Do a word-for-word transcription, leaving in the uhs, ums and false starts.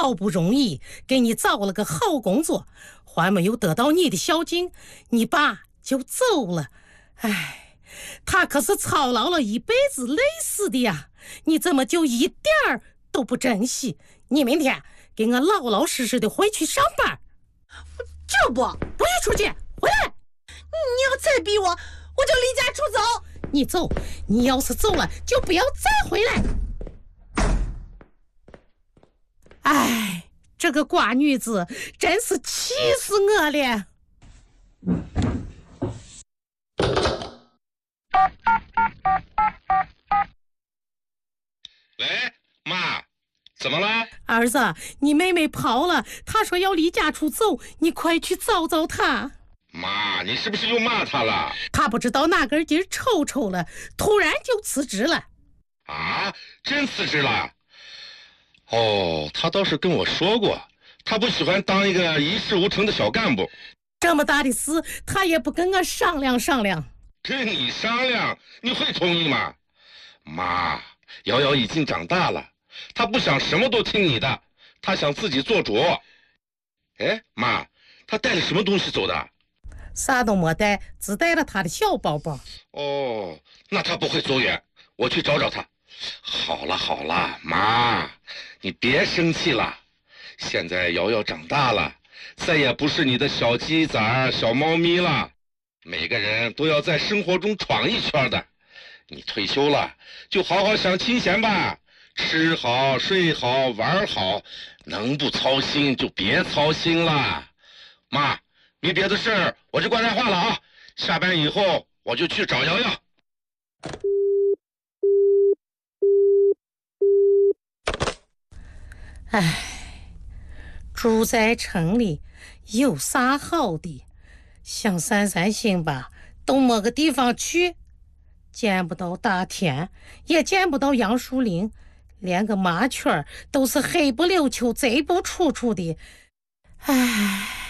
好不容易给你找了个好工作，还没有得到你的孝敬，你爸就走了。哎，他可是操劳了一辈子累死的呀，你怎么就一点儿都不珍惜？你明天给我老老实实的回去上班。 这不不许出去，回来！ 你要再逼我，我就离家出走。 你走，你要是走了，就不要再回来。哎，这个瓜女子真是气死我了。 喂，妈，怎么了？ 儿子，你妹妹跑了，她说要离家出走，你快去找找她。 妈，你是不是又骂她了？ 她不知道哪根筋抽抽了，突然就辞职了。 啊，真辞职了？哦，她倒是跟我说过，她不喜欢当一个一事无成的小干部。 这么大的事，她也不跟我商量商量。 跟你商量，你会同意吗？妈，瑶瑶已经长大了，她不想什么都听你的，她想自己做主。哎，妈，她带了什么东西走的？ 啥都没带，只带了她的小包包。 哦，那她不会走远，我去找找她。好了好了，妈，你别生气了。现在瑶瑶长大了，再也不是你的小鸡仔、小猫咪了。每个人都要在生活中闯一圈的。你退休了，就好好享清闲吧，吃好、睡好、玩好，能不操心就别操心了。妈，没别的事儿，我就挂电话了啊。下班以后我就去找瑶瑶。 唉，住在城里有啥好的？想散散心吧，都没个地方去，见不到大田，也见不到杨树林，连个麻雀都是黑不溜秋、贼不楚楚的。唉。